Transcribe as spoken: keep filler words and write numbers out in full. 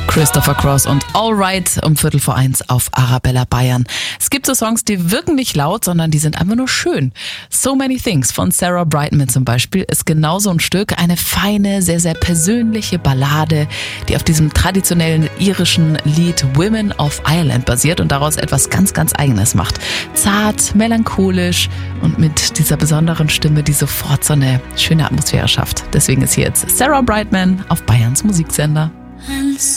Christopher Cross und All Right um Viertel vor eins auf Arabella Bayern. Es gibt so Songs, die wirken nicht laut, sondern die sind einfach nur schön. So Many Things von Sarah Brightman zum Beispiel ist genau so ein Stück. Eine feine, sehr, sehr persönliche Ballade, die auf diesem traditionellen irischen Lied Women of Ireland basiert und daraus etwas ganz, ganz Eigenes macht. Zart, melancholisch und mit dieser besonderen Stimme, die sofort so eine schöne Atmosphäre schafft. Deswegen ist hier jetzt Sarah Brightman auf Bayerns Musiksender. And